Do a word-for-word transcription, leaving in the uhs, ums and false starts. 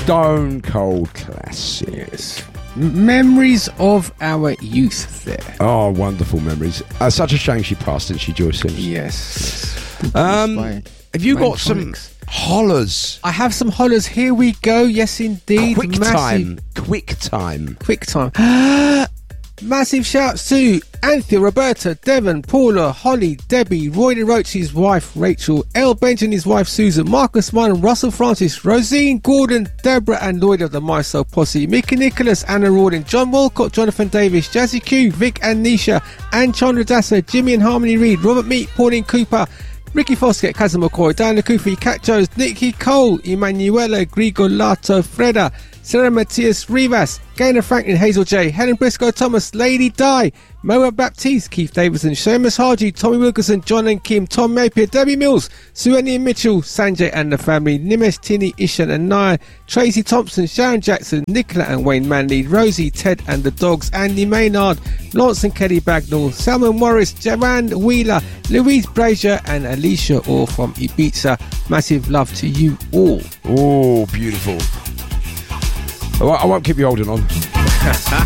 Stone Cold classic. Yes. M- memories of our youth there. Oh, wonderful memories. Uh, such a shame she passed, didn't she, Joyce Sims? Yes. Um, have you got some Mantronics. hollers? I have some hollers. Here we go. Yes, indeed. Quick Massive- time. Quick time. Quick time. Massive shouts to Anthea, Roberta, Devon, Paula, Holly, Debbie, Roy DeRoche's wife, Rachel, Elle Benjamin, his wife, Susan, Marcus Martin, Russell Francis, Rosine, Gordon, Deborah and Lloyd of the Mysol Posse, Mickey Nicholas, Anna Rawdon, John Walcott, Jonathan Davis, Jazzy Q, Vic and Nisha, Anne Chandra Dassa, Jimmy and Harmony Reid, Robert Meat, Pauline Cooper, Ricky Foskett, Kazim McCoy, Diana Kufi, Cat Jones, Nicky Cole, Emanuela, Grigolato, Freda, Sarah Matias Rivas, Gaynor Franklin, Hazel J, Helen Briscoe Thomas, Lady Di, Moa Baptiste, Keith Davidson, Seamus Haji, Tommy Wilkerson, John and Kim, Tom Napier, Debbie Mills, Sueni and Mitchell, Sanjay and the family, Nimesh, Tini, Ishan and Naya, Tracy Thompson, Sharon Jackson, Nicola and Wayne Manley, Rosie, Ted and the dogs, Andy Maynard, Lawrence and Kelly Bagnall, Salmon Morris, Jarand Wheeler, Louise Brazier and Alicia Orr from Ibiza. Massive love to you all. Oh, beautiful. I won't keep you holding on.